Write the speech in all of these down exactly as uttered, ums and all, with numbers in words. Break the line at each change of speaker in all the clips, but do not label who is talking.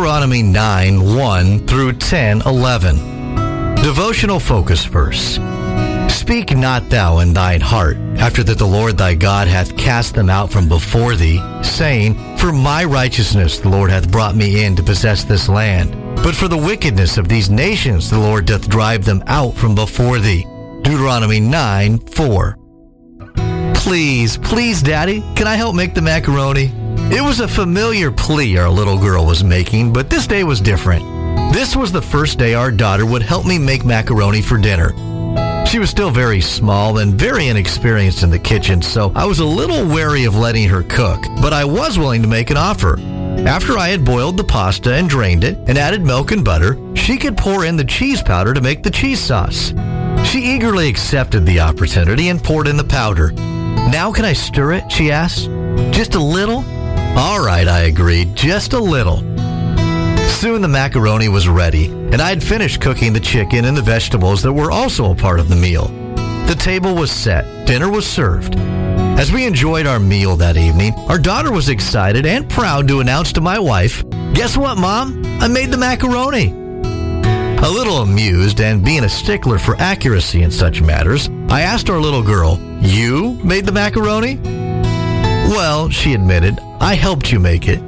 Deuteronomy nine, one through ten, eleven. Devotional focus verse. Speak not thou in thine heart, after that the Lord thy God hath cast them out from before thee, saying, For my righteousness the Lord hath brought me in to possess this land. But for the wickedness of these nations the Lord doth drive them out from before thee. Deuteronomy nine, four. Please, please, Daddy, can I help make the macaroni? It was a familiar plea our little girl was making, but this day was different. This was the first day our daughter would help me make macaroni for dinner. She was still very small and very inexperienced in the kitchen, so I was a little wary of letting her cook, but I was willing to make an offer. After I had boiled the pasta and drained it and added milk and butter, she could pour in the cheese powder to make the cheese sauce. She eagerly accepted the opportunity and poured in the powder. Now can I stir it, she asked. Just a little? All right, I agreed, just a little. Soon the macaroni was ready, and I had finished cooking the chicken and the vegetables that were also a part of the meal. The table was set, dinner was served. As we enjoyed our meal that evening, our daughter was excited and proud to announce to my wife, Guess what, Mom? I made the macaroni. A little amused and being a stickler for accuracy in such matters, I asked our little girl, You made the macaroni? Well, she admitted, I helped you make it.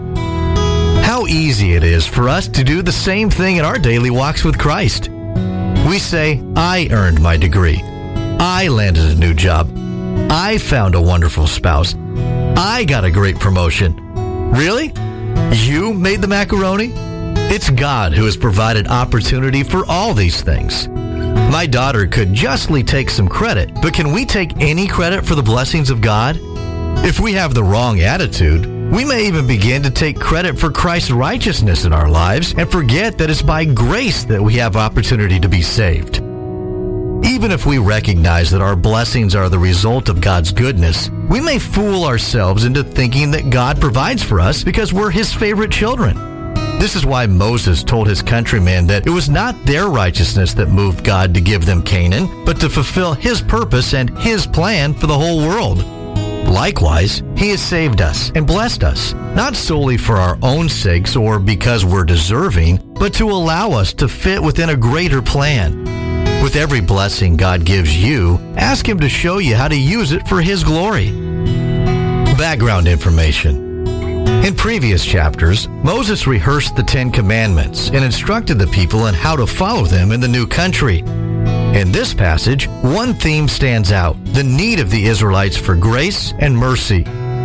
How easy it is for us to do the same thing in our daily walks with Christ. We say, I earned my degree. I landed a new job. I found a wonderful spouse. I got a great promotion. Really? You made the macaroni? It's God who has provided opportunity for all these things. My daughter could justly take some credit, but can we take any credit for the blessings of God? If we have the wrong attitude, we may even begin to take credit for Christ's righteousness in our lives and forget that it's by grace that we have opportunity to be saved. Even if we recognize that our blessings are the result of God's goodness, we may fool ourselves into thinking that God provides for us because we're His favorite children. This is why Moses told his countrymen that it was not their righteousness that moved God to give them Canaan, but to fulfill His purpose and His plan for the whole world. Likewise, He has saved us and blessed us, not solely for our own sakes or because we're deserving, but to allow us to fit within a greater plan. With every blessing God gives you, ask Him to show you how to use it for His glory. Background information. In previous chapters, Moses rehearsed the Ten Commandments and instructed the people on how to follow them in the new country. In this passage, one theme stands out, the need of the Israelites for grace and mercy.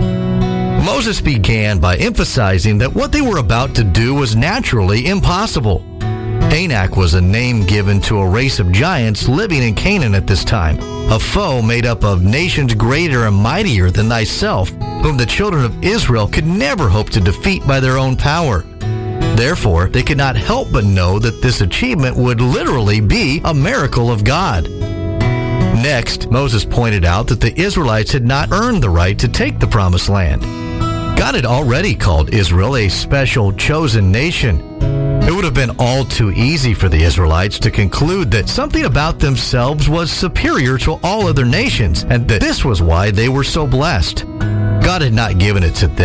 Moses began by emphasizing that what they were about to do was naturally impossible. Anak was a name given to a race of giants living in Canaan at this time, a foe made up of nations greater and mightier than thyself, whom the children of Israel could never hope to defeat by their own power. Therefore, they could not help but know that this achievement would literally be a miracle of God. Next, Moses pointed out that the Israelites had not earned the right to take the promised land. God had already called Israel a special, chosen nation. It would have been all too easy for the Israelites to conclude that something about themselves was superior to all other nations, and that this was why they were so blessed. God had not given it to them